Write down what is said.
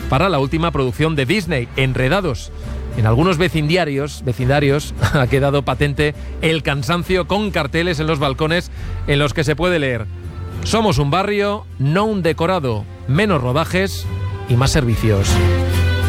para la última producción de Disney, Enredados. En algunos vecindarios ha quedado patente el cansancio con carteles en los balcones en los que se puede leer: somos un barrio, no un decorado, menos rodajes y más servicios.